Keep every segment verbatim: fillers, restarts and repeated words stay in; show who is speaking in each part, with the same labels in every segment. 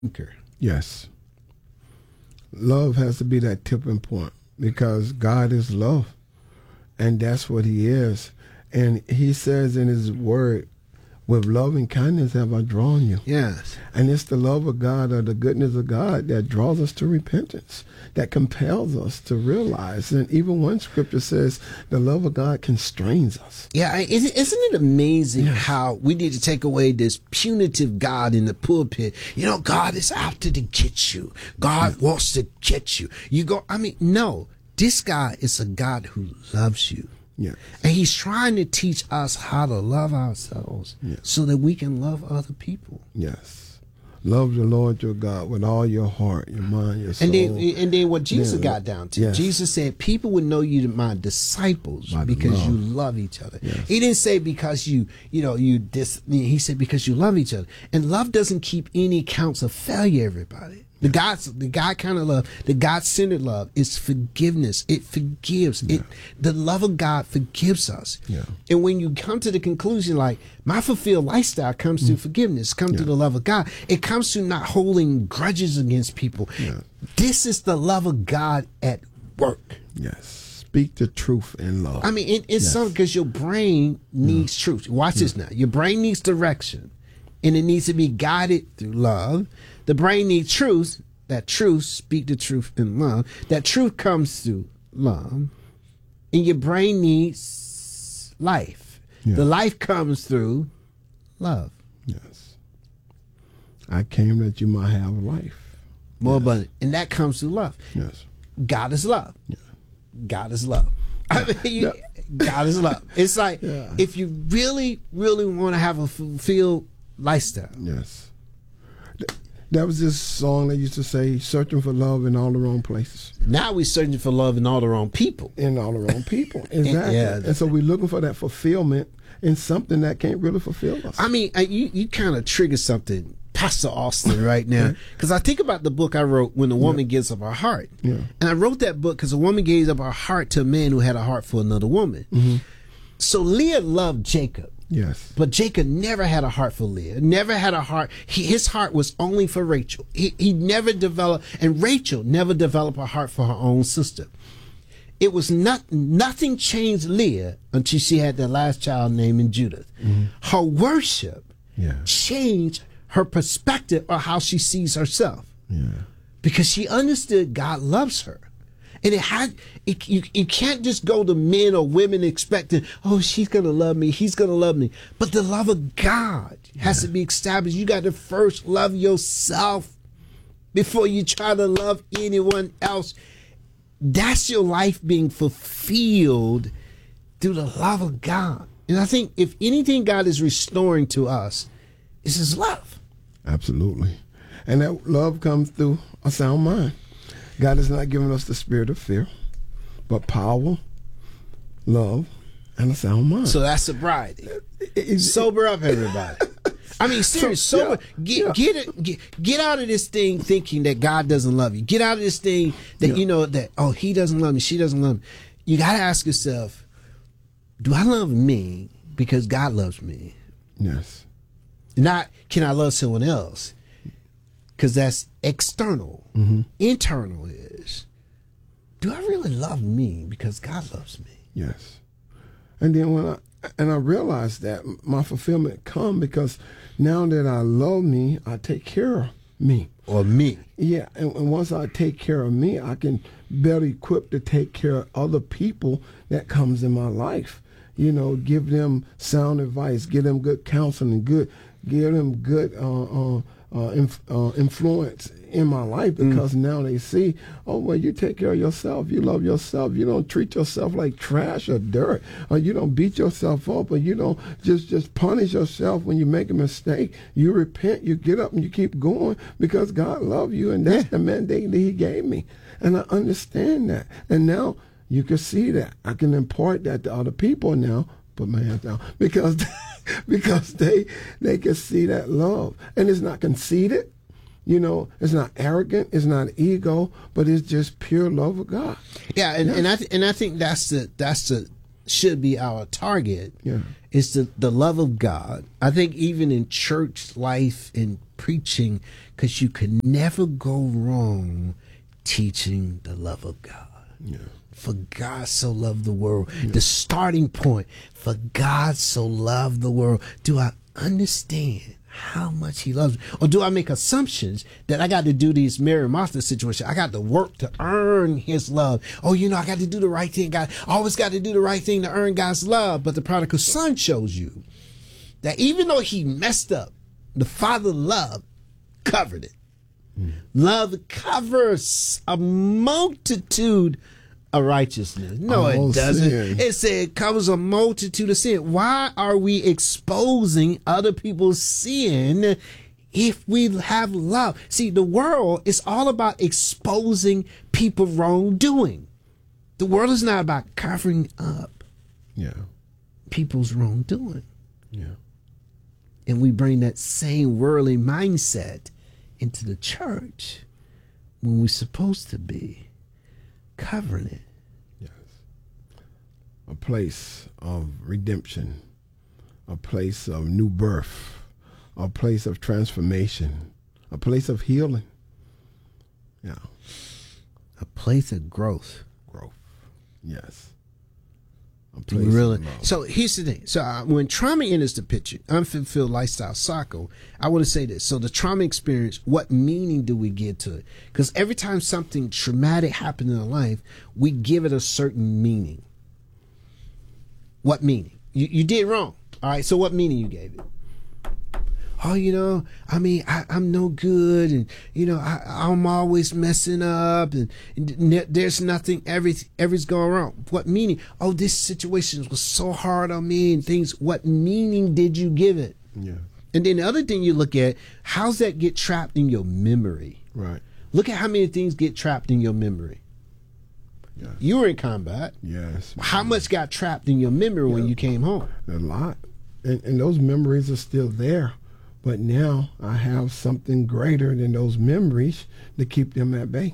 Speaker 1: Okay.
Speaker 2: Yes. Love has to be that tipping point because God is love, and that's what he is. And he says in his word, with love and kindness have I drawn you.
Speaker 1: Yes.
Speaker 2: And it's the love of God or the goodness of God that draws us to repentance, that compels us to realize. And even one scripture says the love of God constrains us.
Speaker 1: Yeah, isn't it amazing
Speaker 2: yes.
Speaker 1: how we need to take away this punitive God in the pulpit? You know, God is out to get you. God yeah. wants to get you. You go, I mean, no, this God is a God who loves you.
Speaker 2: Yeah.
Speaker 1: And he's trying to teach us how to love ourselves
Speaker 2: yeah.
Speaker 1: so that we can love other people.
Speaker 2: Yes. Love the Lord your God with all your heart, your mind, your soul.
Speaker 1: And then, and then what Jesus
Speaker 2: then,
Speaker 1: got down to,
Speaker 2: yes.
Speaker 1: Jesus said, people would know you my disciples By because love. you love each other.
Speaker 2: Yes.
Speaker 1: He didn't say because you, you know, you dis, he said because you love each other. And love doesn't keep any counts of failure, everybody. The God's the God kind of love, the God-centered love is forgiveness. It forgives. Yeah. It the love of God forgives us.
Speaker 2: Yeah.
Speaker 1: And when you come to the conclusion, like my fulfilled lifestyle comes mm. through forgiveness, comes yeah. through the love of God. It comes through not holding grudges against people. Yeah. This is the love of God at work.
Speaker 2: Yes. Speak the truth in love.
Speaker 1: I mean, it, it's yes. something because your brain needs yeah. truth. Watch yeah. this now. Your brain needs direction, and it needs to be guided through love. The brain needs truth. That truth, speak the truth in love. That truth comes through love. And your brain needs life. Yeah. The life comes through love.
Speaker 2: Yes. I came that you might have life.
Speaker 1: More
Speaker 2: yes.
Speaker 1: abundant. And that comes through love.
Speaker 2: Yes.
Speaker 1: God is love.
Speaker 2: Yeah.
Speaker 1: God is love. I mean, you, yeah. God is love. It's like yeah. if you really, really want to have a fulfilled lifestyle.
Speaker 2: Yes. That was this song they used to say, searching for love in all the wrong places.
Speaker 1: Now we're searching for love in all the wrong people.
Speaker 2: In all the wrong people. Exactly.
Speaker 1: yeah,
Speaker 2: and so we're looking for that fulfillment in something that can't really fulfill us.
Speaker 1: I mean, you, you kind of trigger something, Pastor Austin, right now. Because I think about the book I wrote, When a Woman yeah. Gives Up Her Heart.
Speaker 2: Yeah.
Speaker 1: And I wrote that book because a woman gave up her heart to a man who had a heart for another woman.
Speaker 2: Mm-hmm.
Speaker 1: So Leah loved Jacob.
Speaker 2: Yes.
Speaker 1: But Jacob never had a heart for Leah, never had a heart. He, his heart was only for Rachel. He, he never developed, and Rachel never developed a heart for her own sister. It was not, nothing changed Leah until she had that last child named Judith. Mm-hmm. Her worship
Speaker 2: yeah.
Speaker 1: changed her perspective of how she sees herself.
Speaker 2: Yeah.
Speaker 1: Because she understood God loves her. And it had, it, you, you can't just go to men or women expecting, oh, she's going to love me, he's going to love me. But the love of God has yeah. to be established. You got to first love yourself before you try to love anyone else. That's your life being fulfilled through the love of God. And I think if anything God is restoring to us, it's his love.
Speaker 2: Absolutely. And that love comes through a sound mind. God has not given us the spirit of fear, but power, love, and a sound mind.
Speaker 1: So that's sobriety. Sober up, everybody. I mean, serious. So, sober. Yeah, get yeah. get it. Get, get out of this thing thinking that God doesn't love you. Get out of this thing that yeah. you know that oh he doesn't love me, she doesn't love me. You got to ask yourself, do I love me because God loves me?
Speaker 2: Yes.
Speaker 1: Not can I love someone else? Because that's external.
Speaker 2: Mm-hmm.
Speaker 1: Internal is, do I really love me because God loves me?
Speaker 2: Yes. And then when I, and I realized that my fulfillment come because now that I love me, I take care of me.
Speaker 1: Or me.
Speaker 2: Yeah. And, and once I take care of me, I can better equipped to take care of other people that comes in my life. You know, give them sound advice, give them good counseling, good, give them good, uh, uh, Uh, inf uh, influence in my life because mm. now they see, oh, well, you take care of yourself. You love yourself. You don't treat yourself like trash or dirt, or you don't beat yourself up, or you don't just, just punish yourself when you make a mistake. You repent, you get up, and you keep going because God loves you, and that's the mandate that he gave me. And I understand that. And now you can see that. I can impart that to other people now. Put my hands down because because they they can see that love, and it's not conceited, you know, it's not arrogant, it's not ego, but it's just pure love of God.
Speaker 1: Yeah, and,
Speaker 2: yes.
Speaker 1: and I th and I think that's the that's the should be our target.
Speaker 2: Yeah.
Speaker 1: It's the, the love of God. I think even in church life and preaching, because you can never go wrong teaching the love of God.
Speaker 2: Yeah.
Speaker 1: For God so loved the world. Yeah. The starting point. For God so loved the world. Do I understand how much he loves me? Or do I make assumptions that I got to do these Mary and Martha situation? I got to work to earn his love. Oh, you know, I got to do the right thing. God, I always got to do the right thing to earn God's love. But the prodigal son shows you that even though he messed up, the Father love covered it. Mm. Love covers a multitude of righteousness. No,
Speaker 2: All
Speaker 1: it doesn't.
Speaker 2: sin.
Speaker 1: It said it covers a multitude of sin. Why are we exposing other people's sin if we have love? See, the world is all about exposing people wrongdoing. The world is not about covering up
Speaker 2: Yeah.
Speaker 1: people's wrongdoing.
Speaker 2: Yeah.
Speaker 1: And we bring that same worldly mindset into the church when we're supposed to be covering it.
Speaker 2: Yes. A place of redemption, a place of new birth, a place of transformation, a place of healing. Yeah.
Speaker 1: A place of growth.
Speaker 2: Growth. Yes. A
Speaker 1: place really. Of love. So here's the thing. So uh, when trauma enters the picture, unfulfilled lifestyle cycle, I want to say this. So the trauma experience, what meaning do we give to it? Because every time something traumatic happened in our life, we give it a certain meaning. What meaning? You, you did wrong. All right. So what meaning you gave it? Oh, you know, I mean, I, I'm no good, and you know, I, I'm always messing up, and, and ne- there's nothing, every everything's going wrong. What meaning? Oh, this situation was so hard on me, and things. What meaning did you give it?
Speaker 2: Yeah.
Speaker 1: And then the other thing you look at, how's that get trapped in your memory?
Speaker 2: Right.
Speaker 1: Look at how many things get trapped in your memory.
Speaker 2: Yes.
Speaker 1: You were in combat.
Speaker 2: Yes.
Speaker 1: How much got trapped in your memory yeah. when you came home?
Speaker 2: A lot, and and those memories are still there. But now I have something greater than those memories to keep them at bay.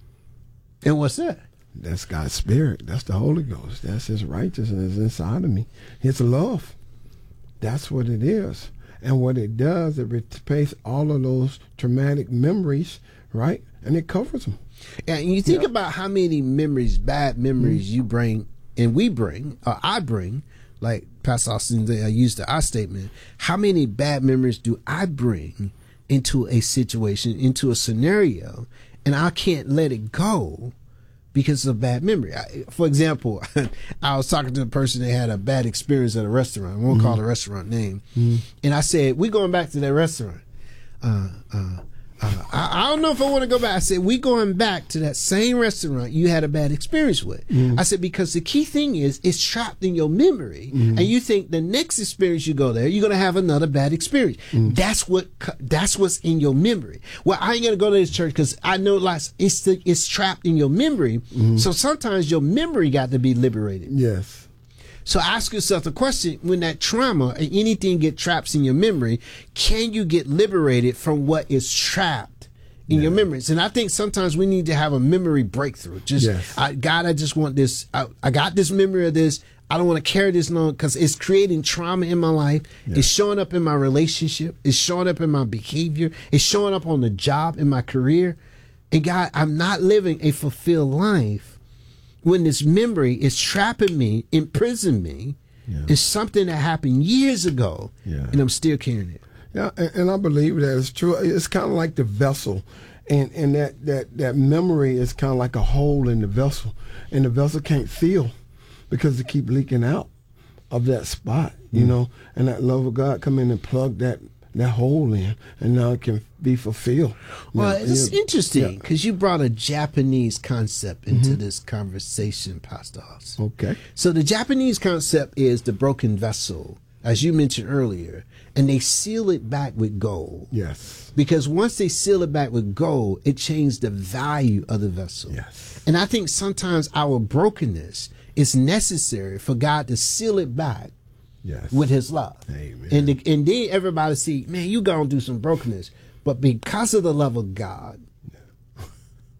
Speaker 1: And what's that?
Speaker 2: That's God's Spirit. That's the Holy Ghost. That's His righteousness inside of me. His love. That's what it is. And what it does, it replaces all of those traumatic memories, right? And it covers them.
Speaker 1: And you think
Speaker 2: yeah.
Speaker 1: about how many memories, bad memories mm-hmm. you bring, and we bring, or I bring, like Pastor Austin I used the I statement. How many bad memories do I bring into a situation, into a scenario, and I can't let it go because of a bad memory? I, for example, I was talking to a person that had a bad experience at a restaurant. I won't mm-hmm. call the restaurant name. Mm-hmm. And I said, we're going back to that restaurant. Uh, uh, Uh, I, I don't know if I want to go back. I said, we going back to that same restaurant you had a bad experience with. Mm. I said, because the key thing is it's trapped in your memory. Mm. And you think the next experience you go there, you're going to have another bad experience. Mm. That's what, that's what's in your memory. Well, I ain't going to go to this church because I know lots, it's, the, it's trapped in your memory. Mm. So sometimes your memory got to be liberated.
Speaker 2: Yes.
Speaker 1: So ask yourself the question, when that trauma or anything get trapped in your memory, can you get liberated from what is trapped in yeah. your memories? And I think sometimes we need to have a memory breakthrough. Just, yes. I, God, I just want this. I, I got this memory of this. I don't want to carry this long because it's creating trauma in my life. Yeah. It's showing up in my relationship. It's showing up in my behavior. It's showing up on the job, in my career. And God, I'm not living a fulfilled life when this memory is trapping me, imprisoning me. Yeah. It's something that happened years ago, yeah. and I'm still carrying it.
Speaker 2: Yeah, and, and I believe that it's true. It's kind of like the vessel, and and that, that, that memory is kind of like a hole in the vessel, and the vessel can't fill because it keep leaking out of that spot, you mm. know, and that love of God come in and plug that that hole in, and now it can be fulfilled.
Speaker 1: Well,
Speaker 2: now,
Speaker 1: it's
Speaker 2: yeah,
Speaker 1: interesting because
Speaker 2: yeah.
Speaker 1: you brought a Japanese concept into mm-hmm. this conversation, Pastor Hoss.
Speaker 2: Okay.
Speaker 1: So the Japanese concept is the broken vessel, as you mentioned earlier, and they seal it back with gold.
Speaker 2: Yes.
Speaker 1: Because once they seal it back with gold, it changed the value of the vessel.
Speaker 2: Yes.
Speaker 1: And I think sometimes our brokenness is necessary for God to seal it back. Yes. With his love.
Speaker 2: Amen.
Speaker 1: And, the, and then everybody see, man, you gonna do some brokenness. But because of the love of God,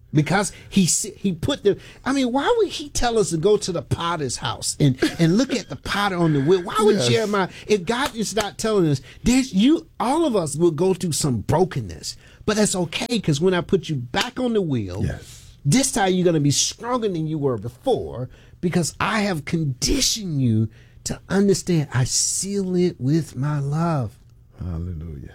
Speaker 1: Because he he put the, I mean, why would he tell us to go to the potter's house and, and look at the potter on the wheel? Why would yes. Jeremiah, if God is not telling us, there's you, all of us will go through some brokenness, but that's okay, because when I put you back on the wheel, yes. this time you're going to be stronger than you were before, because I have conditioned you to understand I seal it with my love.
Speaker 2: Hallelujah.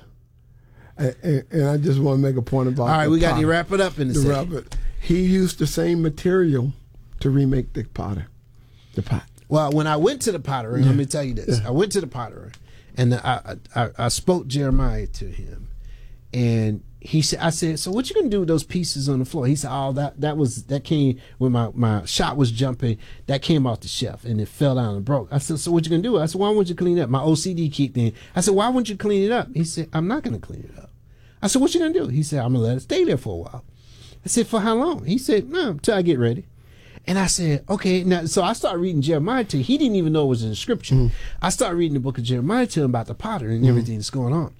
Speaker 2: And, and I just want to make a point about.
Speaker 1: All right, we got
Speaker 2: potter.
Speaker 1: to wrap it up in a second.
Speaker 2: He used the same material to remake the potter, the pot.
Speaker 1: Well, when I went to the pottery, yeah. let me tell you this: yeah. I went to the pottery, and I, I I spoke Jeremiah to him, and he said, "I said, so what you gonna do with those pieces on the floor?" He said, "Oh, that that was that came when my my shot was jumping. That came off the shelf and it fell down and broke." I said, "So what you gonna do?" I said, "Why won't you clean it up?" My O C D kicked in. I said, "Why won't you clean it up?" He said, "I'm not gonna clean it up." I said, "What you gonna do?" He said, "I'm gonna let it stay there for a while." I said, "For how long?" He said, "No, until I get ready." And I said, "Okay." Now, so I started reading Jeremiah to him. He didn't even know it was in the scripture. Mm. I started reading the book of Jeremiah to him about the potter and mm. everything that's going on.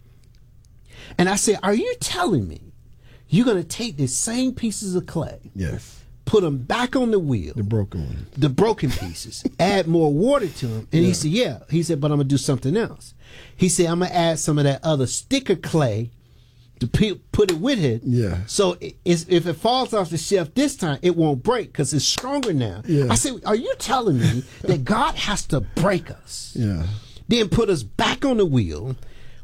Speaker 1: And I said, "Are you telling me you're gonna take these same pieces of clay,
Speaker 2: yes,
Speaker 1: put them back on the wheel,
Speaker 2: the broken ones,
Speaker 1: the broken pieces, add more water to them?" And yeah. he said, "Yeah." He said, "But I'm gonna do something else." He said, "I'm gonna add some of that other sticker clay to put it with it,
Speaker 2: yeah.
Speaker 1: So it, it's, if it falls off the shelf this time, it won't break because it's stronger now."
Speaker 2: Yeah.
Speaker 1: I said, "Are you telling me that God has to break us,
Speaker 2: yeah,
Speaker 1: then put us back on the wheel,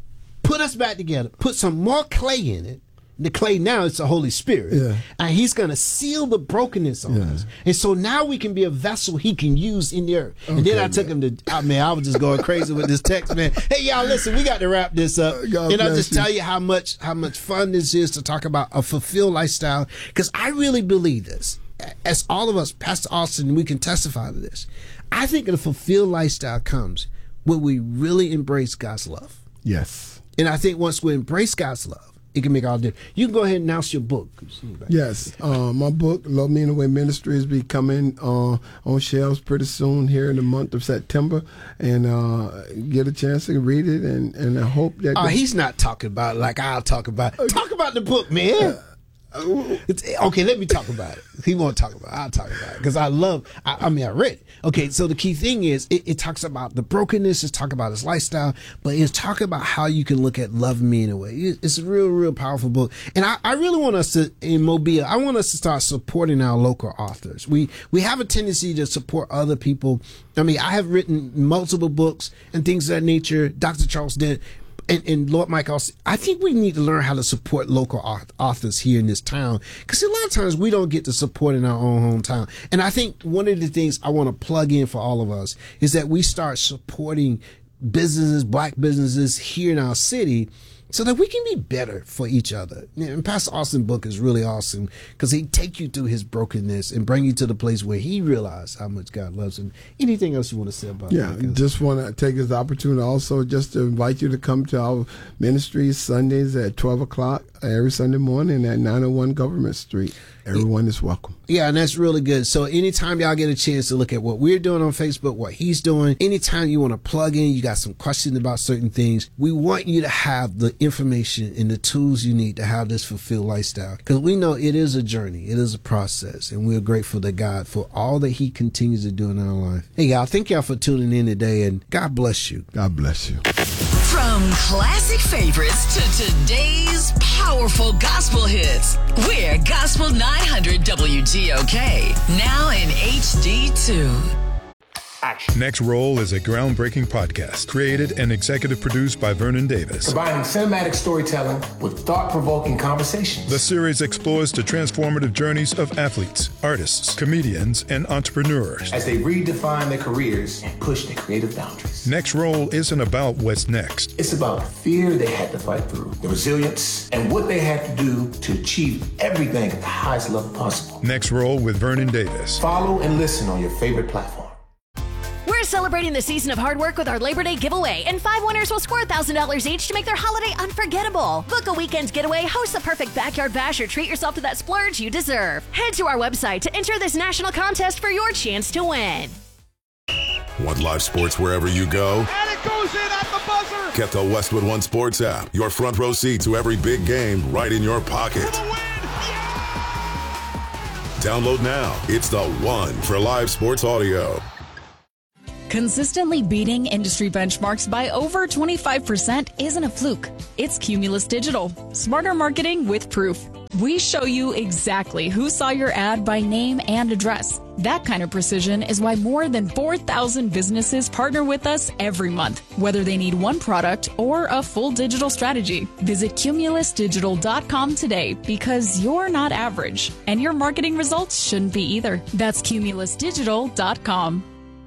Speaker 1: put us back together, put some more clay in it? The clay now is the Holy Spirit,
Speaker 2: yeah.
Speaker 1: and He's going to seal the brokenness on yeah. us, and so now we can be a vessel He can use in the earth." Okay, and then I took man. him to, I mean, I was just going crazy with this text, man. Hey, y'all, listen, we got to wrap this up, God and I'll just you. tell you how much how much fun this is to talk about a fulfilled lifestyle, because I really believe this. As all of us, Pastor Austin, we can testify to this. I think the fulfilled lifestyle comes when we really embrace God's love.
Speaker 2: Yes,
Speaker 1: and I think once we embrace God's love, it can make all difference. You can go ahead and announce your book.
Speaker 2: Yes, uh, my book, Love Me in a Way Ministries, be coming uh, on shelves pretty soon here in the month of September, and uh, get a chance to read it, and, and I hope that...
Speaker 1: Oh, the- he's not talking about it like I'll talk about it. Talk about the book, man. Uh, It's, okay, let me talk about it. He won't talk about it. I'll talk about it because I love, I, I mean, I read it. Okay, so the key thing is it, it talks about the brokenness, it's talking about his lifestyle, but it's talking about how you can look at Love Me in a Way. It, it's a real, real powerful book. And I, I really want us to, in Mobile, I want us to start supporting our local authors. We, we have a tendency to support other people. I mean, I have written multiple books and things of that nature. Doctor Charles did. And, and Lord Mike also, I think we need to learn how to support local authors here in this town, because a lot of times we don't get to support in our own hometown. And I think one of the things I want to plug in for all of us is that we start supporting businesses, black businesses here in our city, so that we can be better for each other. And Pastor Austin's book is really awesome because he take you through his brokenness and bring you to the place where he realized how much God loves him. Anything else you want to say about
Speaker 2: yeah,
Speaker 1: that?
Speaker 2: Yeah, just want to take this opportunity also just to invite you to come to our ministries Sundays at twelve o'clock every Sunday morning at nine oh one Government Street. Everyone is welcome.
Speaker 1: Yeah, and that's really good. So anytime y'all get a chance to look at what we're doing on Facebook, what he's doing, anytime you want to plug in, you got some questions about certain things, we want you to have the information and the tools you need to have this fulfilled lifestyle. Because we know it is a journey. It is a process. And we're grateful to God for all that he continues to do in our life. Hey, y'all, thank y'all for tuning in today, and God bless you.
Speaker 2: God bless you.
Speaker 3: From classic favorites to today's powerful gospel hits, we're Gospel nine hundred W G O K, now in H D two.
Speaker 4: Action. Next Roll is a groundbreaking podcast created and executive produced by Vernon Davis.
Speaker 5: Combining cinematic storytelling with thought-provoking conversations.
Speaker 4: The series explores the transformative journeys of athletes, artists, comedians, and entrepreneurs
Speaker 5: as they redefine their careers and push their creative boundaries.
Speaker 4: Next Roll isn't about what's next.
Speaker 5: It's about the fear they had to fight through, the resilience, and what they had to do to achieve everything at the highest level possible.
Speaker 4: Next Roll with Vernon Davis.
Speaker 5: Follow and listen on your favorite platform.
Speaker 6: We're celebrating the season of hard work with our Labor Day giveaway, and five winners will score one thousand dollars each to make their holiday unforgettable. Book a weekend getaway, host the perfect backyard bash, or treat yourself to that splurge you deserve. Head to our website to enter this national contest for your chance to win.
Speaker 7: Want live sports wherever you go?
Speaker 8: And it goes in at the buzzer!
Speaker 7: Get the Westwood One Sports app. Your front row seat to every big game right in your pocket.
Speaker 8: For the win! Yeah!
Speaker 7: Download now. It's the one for live sports audio.
Speaker 9: Consistently beating industry benchmarks by over twenty-five percent isn't a fluke. It's Cumulus Digital. Smarter marketing with proof. We show you exactly who saw your ad by name and address. That kind of precision is why more than four thousand businesses partner with us every month, whether they need one product or a full digital strategy. Visit cumulus digital dot com today because you're not average, and your marketing results shouldn't be either. That's cumulus digital dot com.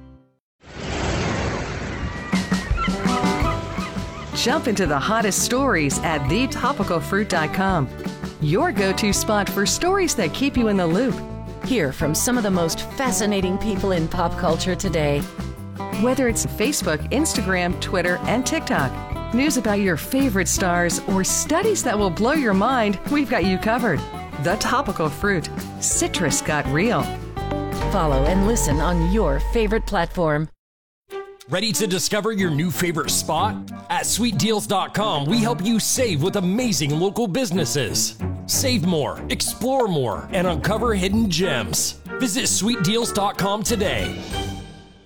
Speaker 10: Jump into the hottest stories at the topical fruit dot com. Your go-to spot for stories that keep you in the loop.
Speaker 11: Hear from some of the most fascinating people in pop culture today.
Speaker 10: Whether it's Facebook, Instagram, Twitter, and TikTok, news about your favorite stars, or studies that will blow your mind, we've got you covered. The Topical Fruit. Citrus got real.
Speaker 11: Follow and listen on your favorite platform.
Speaker 12: Ready to discover your new favorite spot? At sweet deals dot com, we help you save with amazing local businesses. Save more, explore more, and uncover hidden gems. Visit sweet deals dot com today.